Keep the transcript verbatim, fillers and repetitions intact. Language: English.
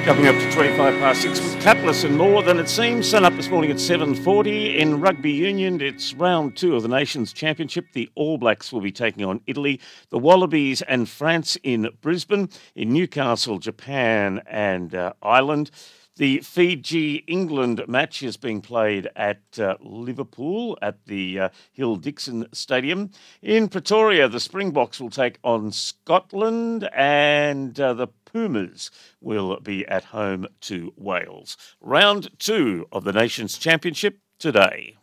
Coming up to twenty-five past six with Cutlass and More Than It Seems. Sun up this morning at seven forty. In rugby union, it's round two of the Nations Championship. The All Blacks will be taking on Italy, the Wallabies and France in Brisbane, in Newcastle, Japan and uh, Ireland. The Fiji-England match is being played at uh, Liverpool at the uh, Hill-Dixon Stadium. In Pretoria, the Springboks will take on Scotland and uh, the Pumas will be at home to Wales. Round two of the Nations Championship today.